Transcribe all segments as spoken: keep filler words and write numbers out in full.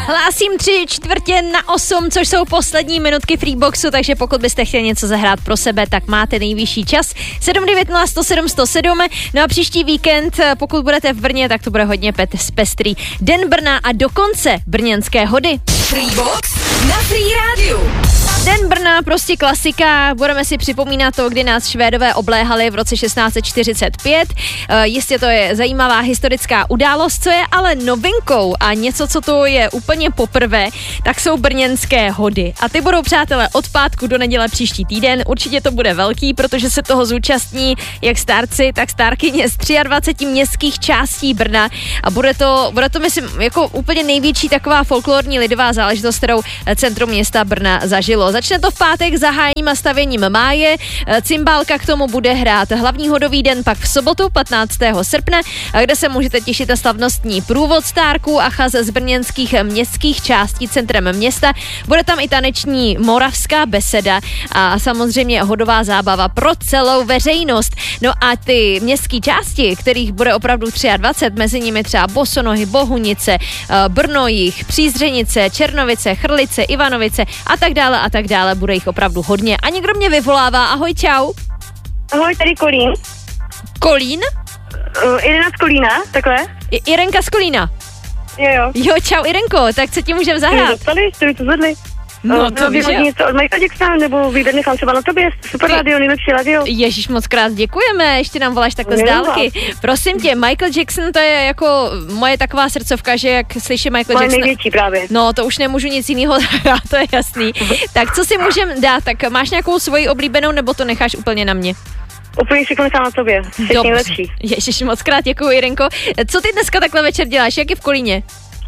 Hlásím tři čtvrtě na osm, což jsou poslední minutky Freeboxu, takže pokud byste chtěli něco zahrát pro sebe, tak máte nejvyšší čas. sedm devět nula sto sedm sto sedm. No a příští víkend, pokud budete v Brně, tak to bude hodně pet, pestrý. Den Brna a dokonce brněnské hody. Freebox na Free Radio. Den Brna, prostě klasika, budeme si připomínat to, kdy nás Švédové obléhali v roce šestnáct set čtyřicet pět. E, jistě to je zajímavá historická událost, co je ale novinkou a něco, co to je úplně poprvé, tak jsou brněnské hody. A ty budou, přátelé, od pátku do neděle příští týden. Určitě to bude velký, protože se toho zúčastní jak starci, tak stárkyně z dvacet tři městských částí Brna. A bude to, bude to myslím, jako úplně největší taková folklorní lidová záležitost, kterou centrum města Brna zažilo. Začne to v pátek zahájením a stavěním máje, cymbálka k tomu bude hrát hlavní hodový den pak v sobotu patnáctého srpna, kde se můžete těšit na slavnostní průvod stárků a chaz z brněnských městských částí centrem města. Bude tam i taneční moravská beseda a samozřejmě hodová zábava pro celou veřejnost. No a ty městské části, kterých bude opravdu dvacet tři, mezi nimi třeba Bosonohy, Bohunice, Brnojich, Přízřenice, Černovice, Chrlice, Ivanovice a tak dále a tak dále, bude jich opravdu hodně. A někdo mě vyvolává, ahoj, čau. Ahoj, tady Kolín. Kolín? Uh, Irena z Kolína, takhle. I- Irenka z Kolína. Jo, jo. Jo, čau Irenko, tak co ti můžeme zahrát? Jste dostali, jste mi to zvedli. No, uh, to víš, jo. Něco od Michaela Jacksona, nebo výběr nechám třeba na tobě, super radio, nejlepší radio. Ježíš, moc krát děkujeme, ještě nám voláš takhle z Měl dálky. Prosím tě, Michael Jackson, to je jako moje taková srdcovka, že jak slyším Michael Moje Jackson... největší právě. No, to už nemůžu nic jiného hrát, to je jasný. Tak co si můžem dát, tak máš nějakou svoji oblíbenou, nebo to necháš úplně na mě? Úplně všechno nechám na tobě, jsi nejlepší. Ježíš, moc krát děkuju, Jirenko. Co ty dneska takhle večer děláš, jak je v Kolíně?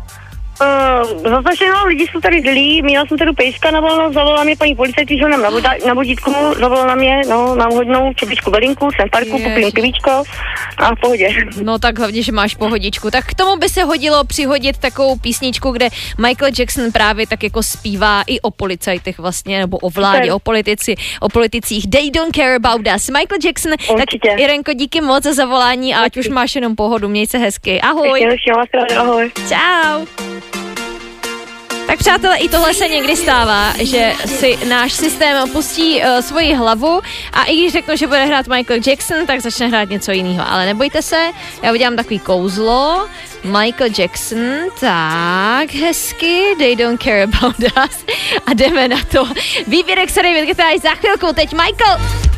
Uh, zase, no, lidi jsou tady zlí, měla jsem tady pejska na volno, zavolala mě paní policajt, že nám na, voda, na vodítku, zavolala mě, no, mám hodnou čepičku belinku, jsem v parku, popím pivíčko a v pohodě. No tak hlavně, že máš pohodičku. Tak k tomu by se hodilo přihodit takovou písničku, kde Michael Jackson právě tak jako zpívá i o policajtech vlastně, nebo o vládě, Super. o politici, o politicích. They don't care about us. Michael Jackson, Určitě. tak Irenko, díky moc za zavolání a ať už máš jenom pohodu, měj se hezky. Ahoj. Ještě ahoj. Čau. Tak přátelé, i tohle se někdy stává, že si náš systém opustí uh, svoji hlavu a i když řeknu, že bude hrát Michael Jackson, tak začne hrát něco jiného. Ale nebojte se, já udělám takový kouzlo. Michael Jackson, tak hezky, they don't care about us a jdeme na to. Výběrek se David Guetta za chvilku, teď Michael.